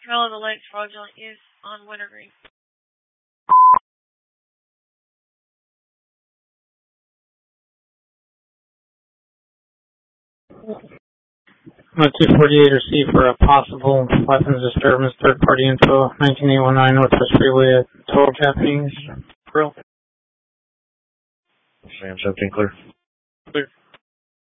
Trail of the Lakes fraudulent use on Wintergreen. 248 received for a possible weapons disturbance, third-party info, 19819 Northwest Freeway at Total Japanese Grill. Sam's everything clear? Clear.